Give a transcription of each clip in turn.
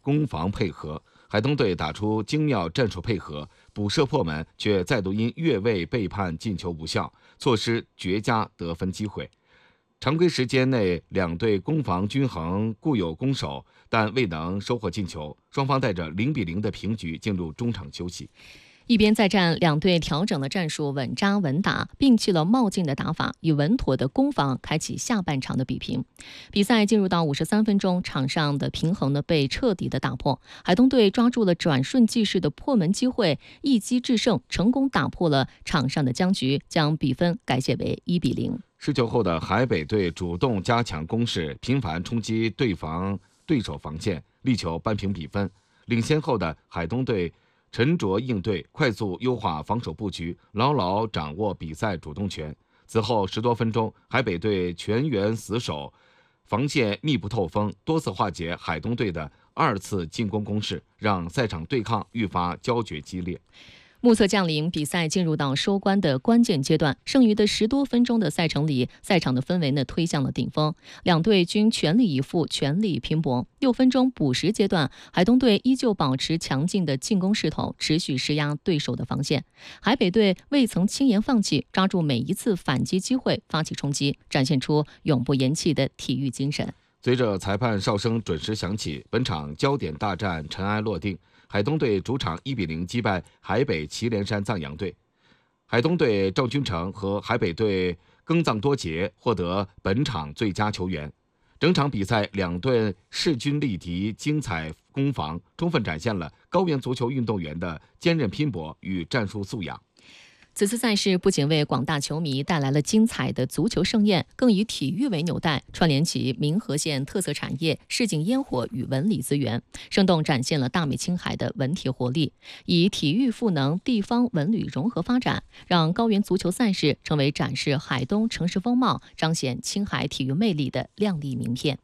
攻防配合，海东队打出精妙战术配合，补射破门，却再度因越位被判进球无效，错失绝佳得分机会。常规时间内，两队攻防均衡，固有攻守，但未能收获进球。双方带着0-0的平局进入中场休息。 一边再战，两队调整了战术，稳扎稳打，摒弃了冒进的打法，以稳妥的攻防开启下半场的比拼。比赛进入到53分钟，场上的平衡被彻底的打破。海东队抓住了转瞬即逝的破门机会，一击制胜，成功打破了场上的僵局，将比分改写为1-0。 失球后的海北队主动加强攻势，频繁冲击对手防线，力求扳平比分。领先后的海东队沉着应对，快速优化防守布局，牢牢掌握比赛主动权。此后10多分钟，海北队全员死守，防线密不透风，多次化解海东队的2次进攻攻势，让赛场对抗愈发胶着激烈。 暮色降临，比赛进入到收官的关键阶段。剩余的10多分钟的赛程里，赛场的氛围推向了顶峰，两队均全力以赴，全力拼搏。6分钟补时阶段，海东队依旧保持强劲的进攻势头，持续施压对手的防线。海北队未曾轻言放弃，抓住每一次反击机会，发起冲击，展现出永不言弃的体育精神。 随着裁判哨声准时响起，本场焦点大战尘埃落定。海东队主场1-0击败海北祁连山藏洋队，海东队赵君成和海北队耕藏多杰获得本场最佳球员。整场比赛两队势均力敌，精彩攻防，充分展现了高原足球运动员的坚韧拼搏与战术素养。 此次赛事不仅为广大球迷带来了精彩的足球盛宴，更以体育为纽带，串联起民和县特色产业、市井烟火与文旅资源，生动展现了大美青海的文体活力，以体育赋能地方文旅融合发展，让高原足球赛事成为展示海东城市风貌、彰显青海体育魅力的亮丽名片。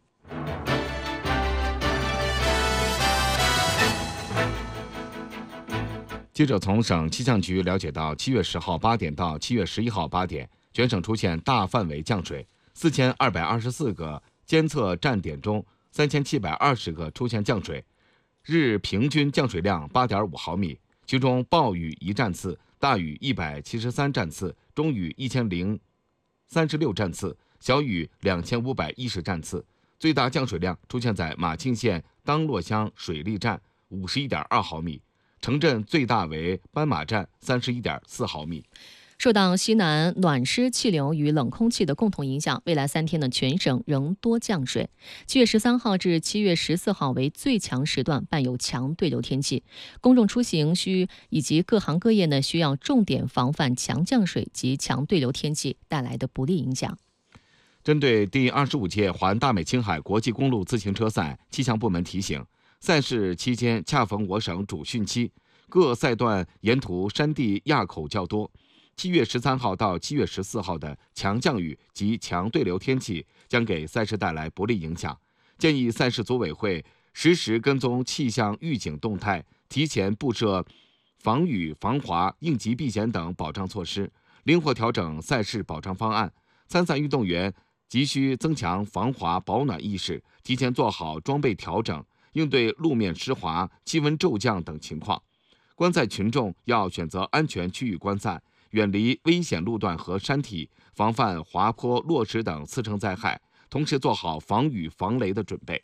记者从省气象局了解到，7月10号8点到7月11号8点，全省出现大范围降水，4224个监测站点中，3720个出现降水，日平均降水量8.5毫米，其中暴雨1站次，大雨173站次，中雨1036站次，小雨2510站次。最大降水量出现在马庆县当洛乡水利站51.2毫米。城镇最大为斑马站31.4毫米。 受到西南暖湿气流与冷空气的共同影响，未来3天全省仍多降水。7月13号至7月14号为最强时段，伴有强对流天气。公众出行以及各行各业需要重点防范强降水及强对流天气带来的不利影响。 针对第25届环大美青海国际公路自行车赛，气象部门提醒，赛事期间恰逢我省主汛期，各赛段沿途山地垭口较多。7月13号到7月14号的强降雨及强对流天气将给赛事带来不利影响。建议赛事组委会实时跟踪气象预警动态，提前布设防雨、防滑、应急避险等保障措施，灵活调整赛事保障方案。参赛运动员急需增强防滑保暖意识，提前做好装备调整，应对路面湿滑、气温骤降等情况。观赛群众要选择安全区域观赛，远离危险路段和山体，防范滑坡、落石等次生灾害，同时做好防雨防雷的准备。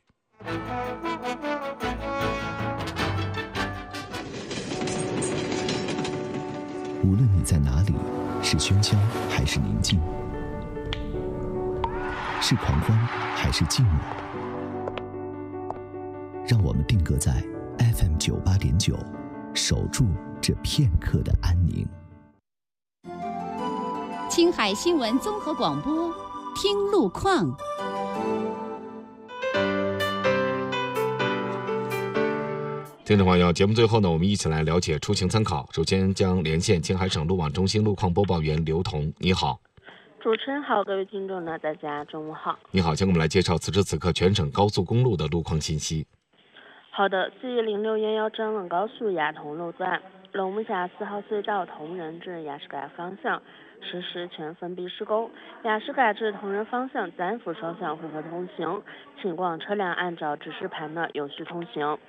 无论你在哪里，是喧嚣还是宁静，是狂欢还是寂寞，让我们定格在 FM 98.9，守住这片刻的安宁。 青海新闻综合广播，听路况。 听众朋友，节目最后呢，我们一起来了解出行参考。首先将连线青海省路网中心路况播报员刘彤，你好。 主持人好，各位听众大家中午好。 你好，先给我们来介绍此时此刻全省高速公路的路况信息。 好的，41061张稳高速雅同路段，龙木峡4号隧道同仁至雅士改方向实时全封闭施工，雅士改至同仁方向单辅双向混合通行，请望车辆按照指示牌有序通行。